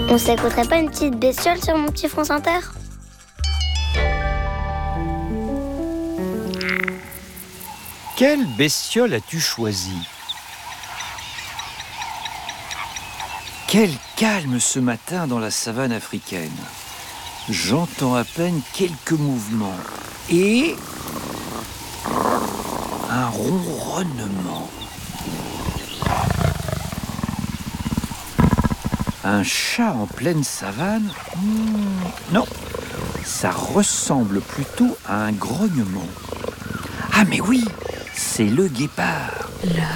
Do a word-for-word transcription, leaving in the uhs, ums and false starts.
On s'écouterait pas une petite bestiole sur mon petit France Inter? Quelle bestiole as-tu choisi? Quel calme ce matin dans la savane africaine. J'entends à peine quelques mouvements et un ronronnement. Un chat en pleine savane? Hmm, non, ça ressemble plutôt à un grognement. Ah mais oui, c'est le guépard.